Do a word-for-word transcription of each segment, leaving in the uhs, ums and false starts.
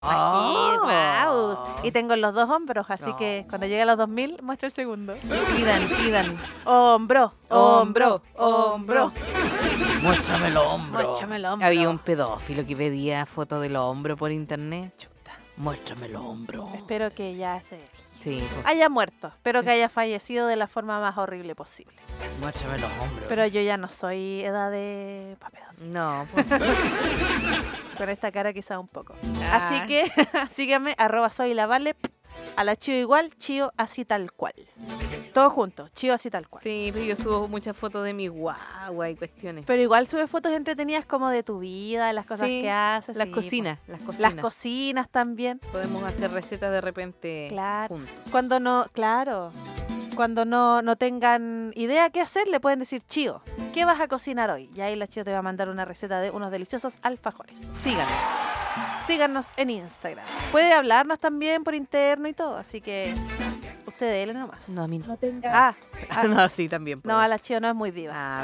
Oh. Wow. Y tengo los dos hombros, así No. que cuando llegue a los dos mil, muestra el segundo. Pidan, pidan. Hombro, hombro, Hombro, hombro. Muéstrame el hombro. Muéstrame el hombro. Había un pedófilo que pedía fotos de los hombros por internet. Chuta. Muéstrame el hombro. Espero que ya se Sí, pues, haya muerto. Espero que haya fallecido de la forma más horrible posible. muéstrame los hombros. Pero yo ya no soy edad de papel. No, pues, Con esta cara quizá un poco. Ah. Así que síganme, arroba soy la vale. A la Chío igual, Chío así tal cual. Todo junto, Chío así tal cual. sí, pero yo subo muchas fotos de mi guagua y cuestiones. Pero igual subes fotos entretenidas como de tu vida, de las cosas Sí, que haces. Las sí, cocinas, las po. cocinas. Las cocinas también. Podemos hacer recetas de repente Claro. juntos. Cuando no, claro, cuando no, no tengan idea qué hacer, le pueden decir, Chío, ¿qué vas a cocinar hoy? Y ahí la Chío te va a mandar una receta de unos deliciosos alfajores. Síganos. Síganos en Instagram. Puede hablarnos también por interno y todo, así que usted déle nomás. No, a mí no. Ah, ah, no, sí, también. no, a la Chío no es muy diva. Ah,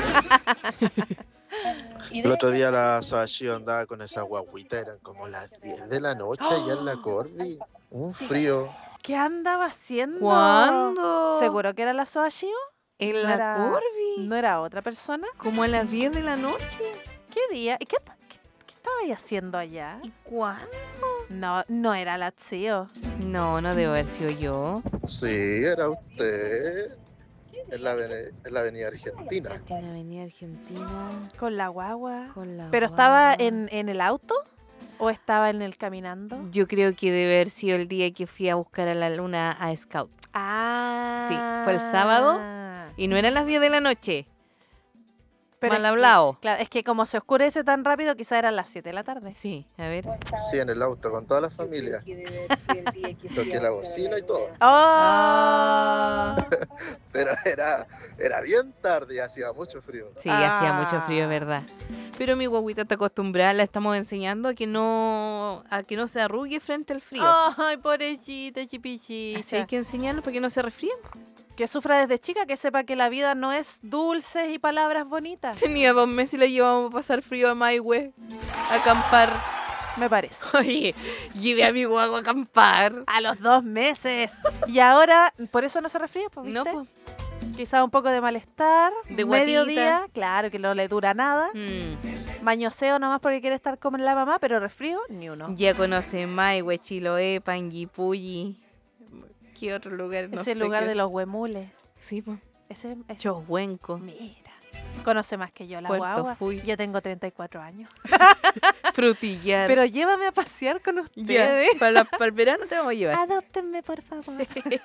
El otro día la Sashi andaba con esa guaguita, eran como las diez de la noche allá en la Corby. Un frío. ¿Qué andaba haciendo? ¿Cuándo? ¿Seguro que era la Soashio? En ¿No la era- Corby. ¿No era otra persona? Como a las diez de la noche. ¿Qué día? ¿Y qué, ta- qué, qué estaba ahí haciendo allá? ¿Y cuándo? No, no era la Tsio. No, no debo haber sido yo. Sí, era usted. En la, aveni- en la avenida Argentina. En la avenida Argentina. Con la guagua. Con la ¿Pero estaba guagua. en, en el auto? ¿O estaba en el caminando? Yo creo que debe haber sido el día que fui a buscar a la luna a Scout. Ah. Sí, fue el sábado. Y no eran las diez de la noche. Pero Mal es que- hablado. Claro, es que como se oscurece tan rápido, quizá eran las siete de la tarde. Sí, a ver. Sí, en el auto con toda la familia. Toqué la bocina y todo. ¡Oh! Ah. Pero era, era bien tarde y hacía mucho frío. Sí, hacía mucho frío, es Ah. verdad. Pero mi guaguita está acostumbrada, la estamos enseñando a que no a que no se arrugue frente al frío. Ay, pobrecita, chipichita. Así hay que enseñarlo para que no se resfríen. Que sufra desde chica, que sepa que la vida no es dulces y palabras bonitas. Tenía dos meses y la llevamos a pasar frío a Maihue, a acampar. Me parece. Oye, llevé a mi guagua a acampar. A los dos meses. Y ahora, por eso no se resfría, pues, No, ¿viste? pues. Quizá un poco de malestar. De guatita. mediodía, claro, que no le dura nada. Mm. Mañoseo nomás porque quiere estar como la mamá, pero resfrío, ni uno. Ya conoce Maihue, Chiloé, Panguipulli. ¿Qué otro lugar? No Ese sé lugar qué. de los huemules. Sí, pues. Ese, ese- Choshuenco. Mira. Conoce más que yo la Puerto guagua. Fuy. Yo tengo treinta y cuatro años. Frutillar. Pero llévame a pasear con ya, ustedes. para, la- para el verano te vamos a llevar. Adóptenme, por favor.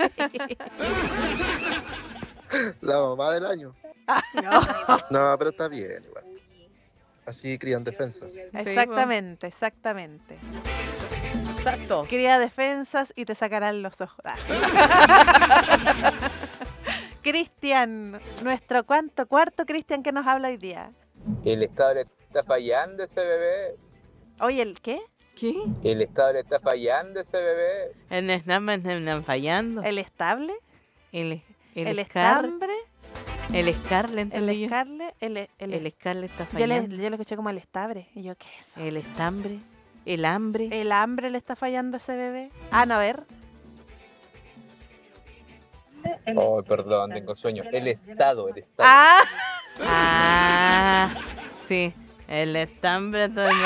La mamá del año. No, pero está bien igual. Así crían defensas. Exactamente, exactamente. Exacto. Cría defensas y te sacarán los ojos. Ah. Cristian, nuestro cuanto, cuarto Cristian que nos habla hoy día. El Estado le está fallando a ese bebé. Oye, ¿el qué? ¿Qué? El Estado le está fallando a ese bebé. En Snapman están fallando. ¿El estable? El, el, ¿El, Scar. estambre? El Scar, ¿le ¿El entendí yo? escarle? ¿El, el, El Scar le está yo, le, fallando. yo lo escuché como el estabre. Y yo, ¿qué es eso? El estambre. El hambre. ¿El hambre le está fallando a ese bebé? Ah, no, a ver. Oh, perdón, tengo sueño. El Estado, el Estado. ¡Ah! Ah, sí. El estambre.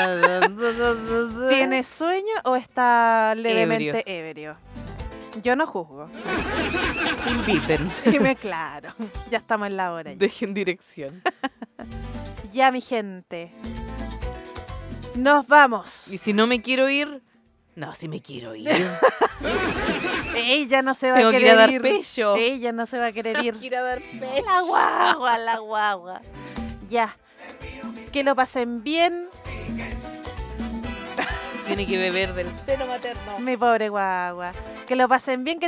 ¿Tiene sueño o está levemente ebrio? Yo no juzgo. Inviten. Dime claro. Ya estamos en la hora. ya. Dejen dirección. Ya, mi gente. Nos vamos. Y si no me quiero ir. No, si me quiero ir. Ella no se va Tengo a que querer ir a dar ir. pecho. Ella no se va a querer ir. ir a dar pecho. La guagua, la guagua. Ya. Que lo pasen bien, Tiene que beber del seno materno. mi pobre guagua. Que lo pasen bien, que